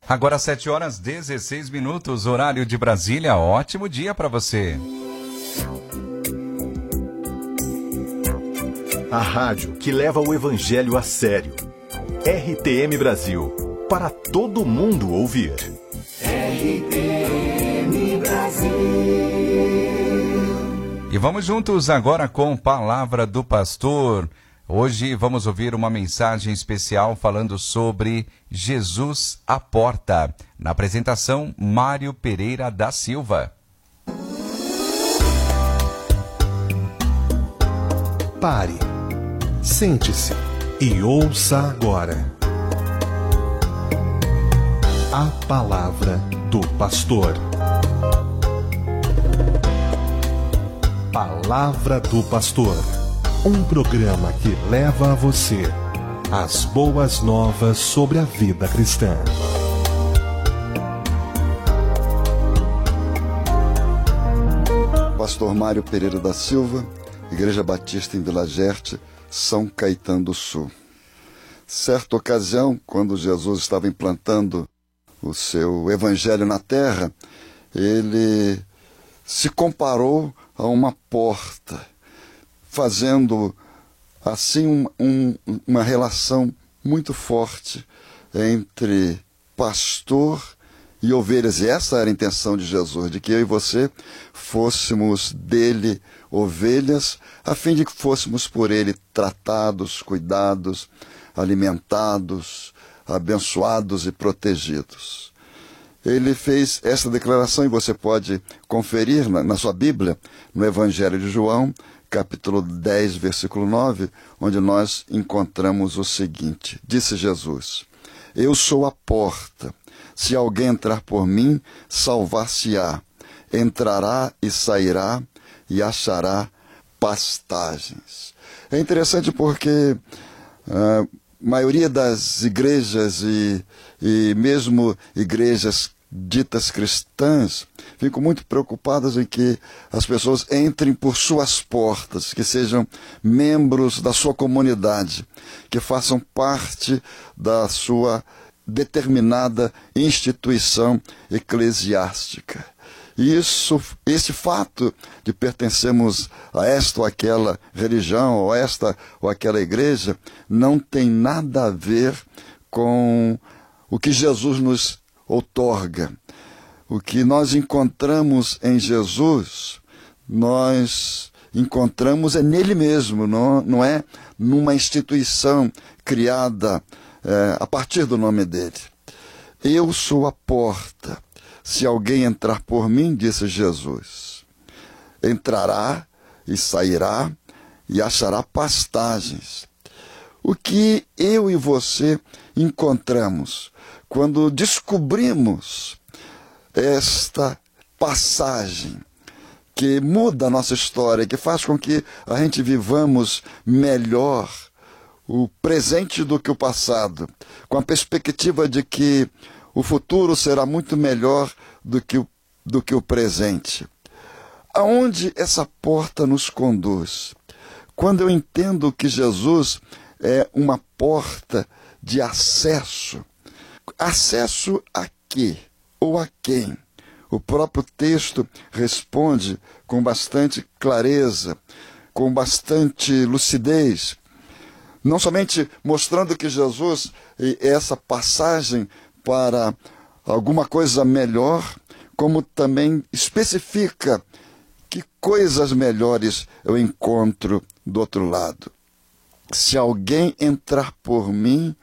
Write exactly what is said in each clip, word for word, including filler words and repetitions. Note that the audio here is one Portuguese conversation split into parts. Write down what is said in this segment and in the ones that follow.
Agora sete horas e dezesseis minutos, horário de Brasília. Ótimo dia para você. A rádio que leva o evangelho a sério. R T M Brasil, para todo mundo ouvir. R T M Brasil. E vamos juntos agora com Palavra do Pastor. Hoje vamos ouvir uma mensagem especial falando sobre Jesus à Porta. Na apresentação, Mário Pereira da Silva. Pare, sente-se e ouça agora a Palavra do Pastor. Palavra do Pastor. Um programa que leva a você as boas novas sobre a vida cristã. Pastor Mário Pereira da Silva, Igreja Batista em Vila Gerte, São Caetano do Sul. Certa ocasião, quando Jesus estava implantando o seu evangelho na terra, ele se comparou a uma porta, fazendo assim um, um, uma relação muito forte entre pastor e ovelhas. E essa era a intenção de Jesus, de que eu e você fôssemos dele ovelhas, a fim de que fôssemos por ele tratados, cuidados, alimentados, abençoados e protegidos. Ele fez essa declaração, e você pode conferir na, na sua Bíblia, no Evangelho de João, capítulo dez, versículo nove, onde nós encontramos o seguinte: disse Jesus: eu sou a porta, se alguém entrar por mim, salvar-se-á, entrará e sairá e achará pastagens. É interessante porque a maioria das igrejas e, e mesmo igrejas ditas cristãs ficam muito preocupadas em que as pessoas entrem por suas portas, que sejam membros da sua comunidade, que façam parte da sua determinada instituição eclesiástica. E isso, esse fato de pertencermos a esta ou aquela religião, ou esta ou aquela igreja, não tem nada a ver com o que Jesus nos outorga. O que nós encontramos em Jesus, nós encontramos é nele mesmo, não, não é numa instituição criada é, a partir do nome dele. Eu sou a porta. Se alguém entrar por mim, disse Jesus, entrará e sairá e achará pastagens. O que eu e você encontramos quando descobrimos esta passagem que muda a nossa história, que faz com que a gente vivamos melhor o presente do que o passado, com a perspectiva de que o futuro será muito melhor do que o, do que o presente. Aonde essa porta nos conduz? Quando eu entendo que Jesus é uma porta de acesso, acesso a quê? Ou a quem? O próprio texto responde com bastante clareza, com bastante lucidez, não somente mostrando que Jesus é essa passagem para alguma coisa melhor, como também especifica que coisas melhores eu encontro do outro lado. Se alguém entrar por mim,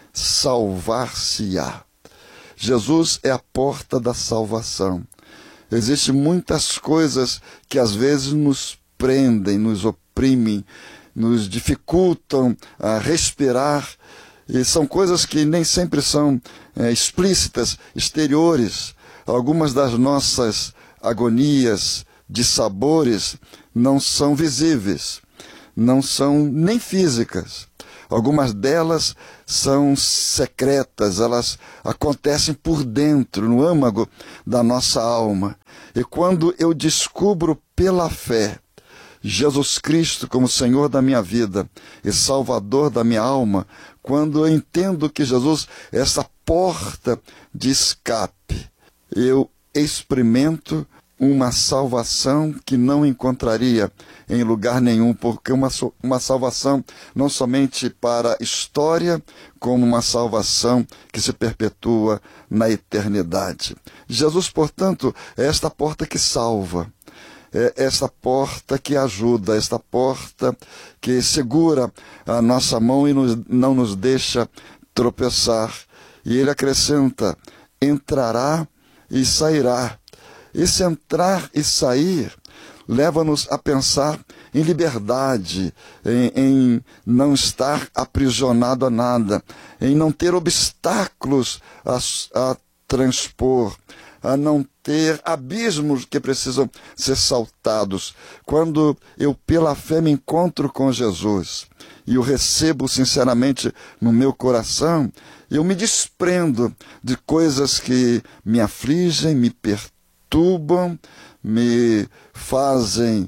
salvar-se-á. Jesus é a porta da salvação. Existem muitas coisas que às vezes nos prendem, nos oprimem, nos dificultam a respirar, e são coisas que nem sempre são é, explícitas, exteriores. Algumas das nossas agonias, dissabores, não são visíveis, não são nem físicas. Algumas delas são secretas, elas acontecem por dentro, no âmago da nossa alma. E quando eu descubro pela fé Jesus Cristo como Senhor da minha vida e Salvador da minha alma, quando eu entendo que Jesus é essa porta de escape, eu experimento uma salvação que não encontraria em lugar nenhum, porque uma, uma salvação não somente para a história, como uma salvação que se perpetua na eternidade. Jesus, portanto, é esta porta que salva, é esta porta que ajuda, esta porta que segura a nossa mão e nos, não nos deixa tropeçar. E ele acrescenta, entrará e sairá. Esse entrar e sair leva-nos a pensar em liberdade, em, em não estar aprisionado a nada, em não ter obstáculos a, a transpor, a não ter abismos que precisam ser saltados. Quando eu, pela fé, me encontro com Jesus e o recebo sinceramente no meu coração, eu me desprendo de coisas que me afligem, me perturbam, me fazem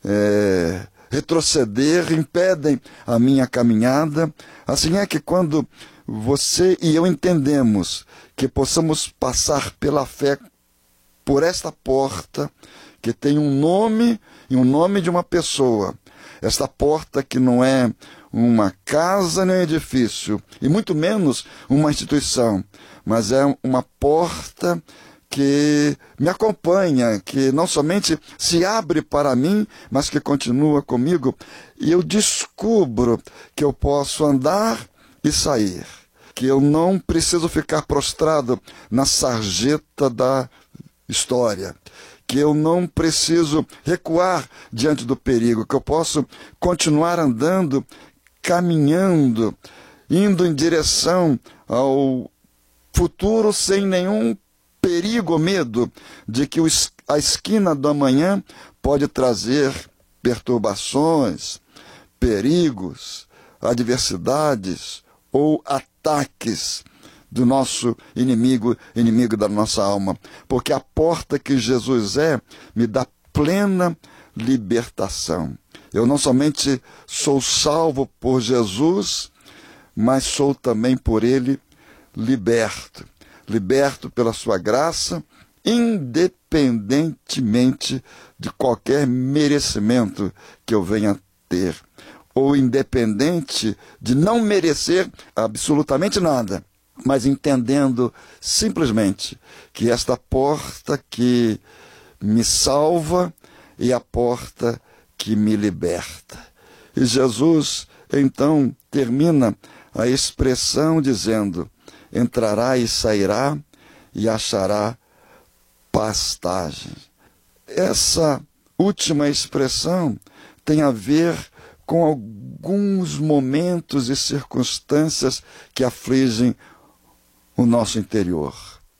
é, retroceder, impedem a minha caminhada. Assim é que quando você e eu entendemos que possamos passar pela fé por esta porta, que tem um nome e um nome de uma pessoa, esta porta que não é uma casa nem um edifício, e muito menos uma instituição, mas é uma porta que me acompanha, que não somente se abre para mim, mas que continua comigo, e eu descubro que eu posso andar e sair, que eu não preciso ficar prostrado na sarjeta da história, que eu não preciso recuar diante do perigo, que eu posso continuar andando, caminhando, indo em direção ao futuro sem nenhum perigo ou medo de que a esquina do amanhã pode trazer perturbações, perigos, adversidades ou ataques do nosso inimigo, inimigo da nossa alma. Porque a porta que Jesus é me dá plena libertação. Eu não somente sou salvo por Jesus, mas sou também por Ele liberto. Liberto pela sua graça, independentemente de qualquer merecimento que eu venha ter, ou independente de não merecer absolutamente nada, mas entendendo simplesmente que esta porta que me salva é a porta que me liberta. E Jesus, então, termina a expressão dizendo, entrará e sairá e achará pastagem. Essa última expressão tem a ver com alguns momentos e circunstâncias que afligem o nosso interior.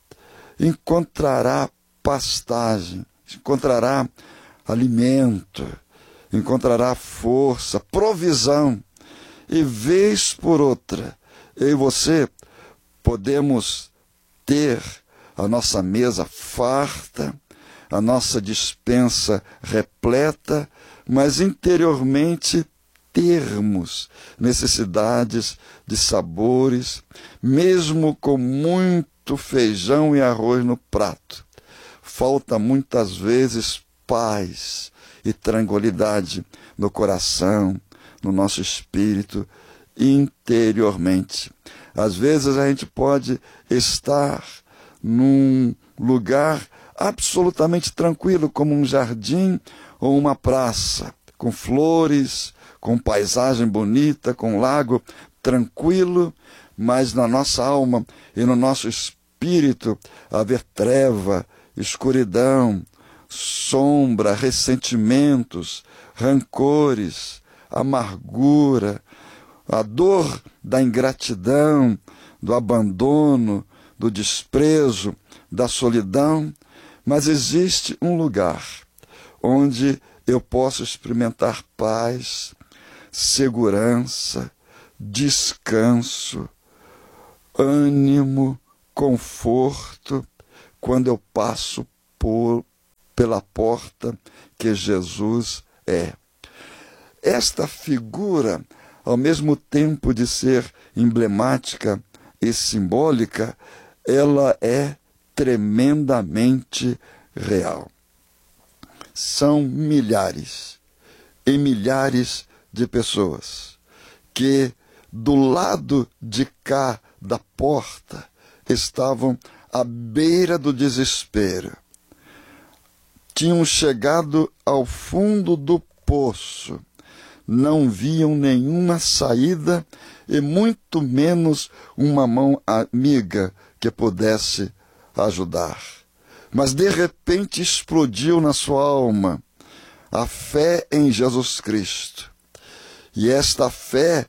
Encontrará pastagem, encontrará alimento, encontrará força, provisão. E vez por outra, eu e você podemos ter a nossa mesa farta, a nossa despensa repleta, mas interiormente termos necessidades de sabores, mesmo com muito feijão e arroz no prato. Falta muitas vezes paz e tranquilidade no coração, no nosso espírito, interiormente. Às vezes a gente pode estar num lugar absolutamente tranquilo, como um jardim ou uma praça, com flores, com paisagem bonita, com um lago tranquilo, mas na nossa alma e no nosso espírito haver treva, escuridão, sombra, ressentimentos, rancores, amargura, a dor da ingratidão, do abandono, do desprezo, da solidão. Mas existe um lugar onde eu posso experimentar paz, segurança, descanso, ânimo, conforto, quando eu passo por, pela porta que Jesus é. esta figura, ao mesmo tempo de ser emblemática e simbólica, ela é tremendamente real. São milhares e milhares de pessoas que, do lado de cá da porta, estavam à beira do desespero. Tinham chegado ao fundo do poço, não viam nenhuma saída e muito menos uma mão amiga que pudesse ajudar. Mas de repente explodiu na sua alma a fé em Jesus Cristo. E esta fé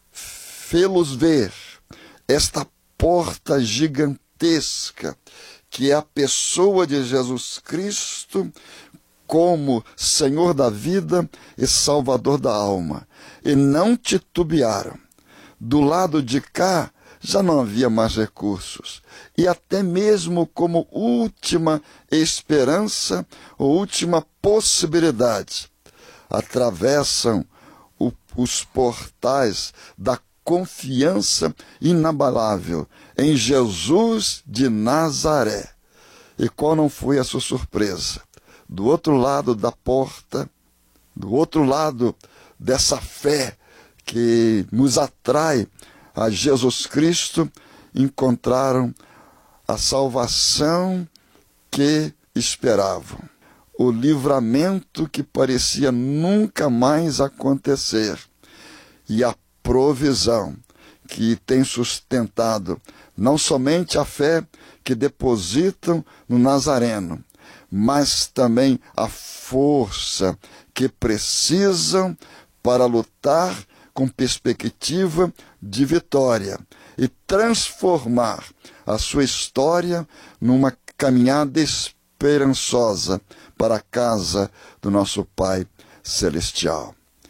fê-los ver esta porta gigantesca, que é a pessoa de Jesus Cristo como Senhor da vida e Salvador da alma. E não titubearam. Do lado de cá já não havia mais recursos. E até mesmo como última esperança ou última possibilidade, atravessam o, os portais da confiança inabalável em Jesus de Nazaré. E qual não foi a sua surpresa? Do outro lado da porta, do outro lado dessa fé que nos atrai a Jesus Cristo, encontraram a salvação que esperavam, o livramento que parecia nunca mais acontecer e a provisão que tem sustentado não somente a fé que depositam no Nazareno, mas também a força que precisam para lutar com perspectiva de vitória e transformar a sua história numa caminhada esperançosa para a casa do nosso Pai Celestial.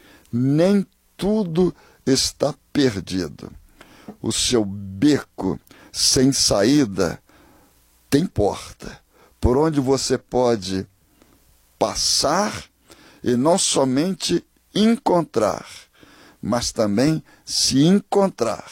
Nem tudo está perdido. O seu beco sem saída tem porta, por onde você pode passar e não somente encontrar, mas também se encontrar.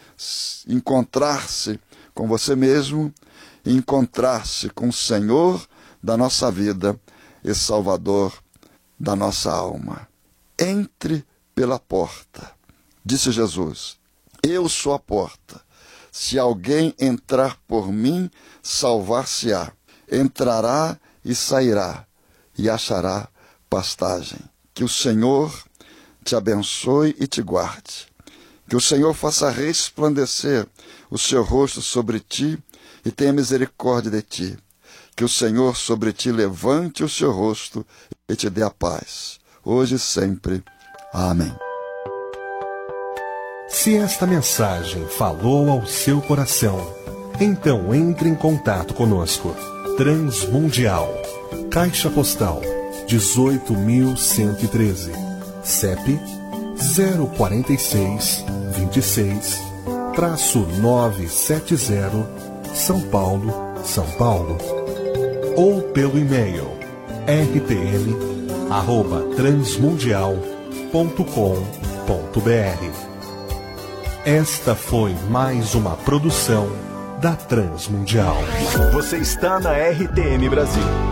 Encontrar-se com você mesmo, encontrar-se com o Senhor da nossa vida e Salvador da nossa alma. Entre pela porta, disse Jesus. Eu sou a porta. Se alguém entrar por mim, salvar-se-á. Entrará e sairá, e achará pastagem. Que o Senhor te abençoe e te guarde. Que o Senhor faça resplandecer o seu rosto sobre ti e tenha misericórdia de ti. Que o Senhor sobre ti levante o seu rosto e te dê a paz. Hoje e sempre. Amém. Se esta mensagem falou ao seu coração, então entre em contato conosco. Transmundial, Caixa Postal dezoito mil cento e treze, C E P zero quatro seis, vinte e seis, novecentos e setenta, São Paulo, São Paulo. Ou pelo e-mail r t m arroba transmundial ponto com ponto b r. Esta foi mais uma produção da Transmundial. Você está na R T M Brasil.